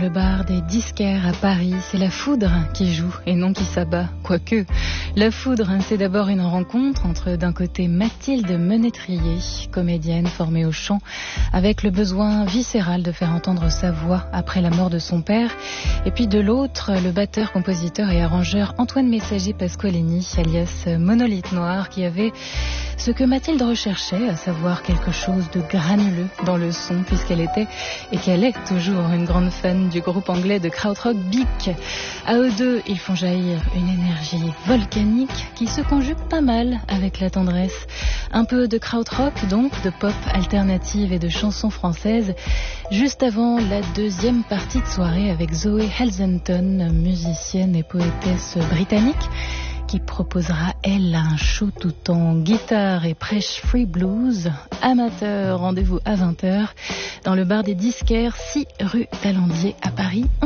le bar des disquaires à Paris. C'est la foudre qui joue et non qui s'abat. Quoique, la foudre, c'est d'abord une rencontre entre d'un côté Mathilde Menetrier, comédienne formée au chant, avec le besoin viscéral de faire entendre sa voix après la mort de son père, et puis de l'autre, le batteur, compositeur et arrangeur Antoine Messager Pasqualini, alias Monolithe Noir, qui avait ce que Mathilde recherchait, à savoir quelque chose de granuleux dans le son, puisqu'elle était et qu'elle est toujours une grande fan du groupe anglais de krautrock Beak. À eux deux, ils font jaillir une énergie volcanique qui se conjugue pas mal avec la tendresse. Un peu de krautrock, donc, de pop alternative et de chansons françaises, juste avant la deuxième partie de soirée avec Zoé Halzenton, musicienne et poétesse britannique, qui proposera, elle, un show tout en guitare et prêche free blues. Amateur, rendez-vous à 20h dans le bar des disquaires, 6 rue d'Alandier à Paris.